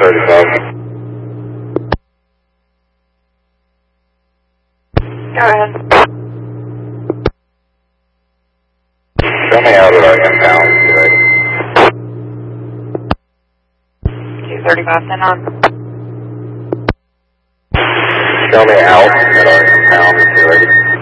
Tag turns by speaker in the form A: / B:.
A: 35.
B: Go ahead.
A: Show me out at our impound, you ready?
B: 235, 10 on.
A: Show me out at our impound, you ready?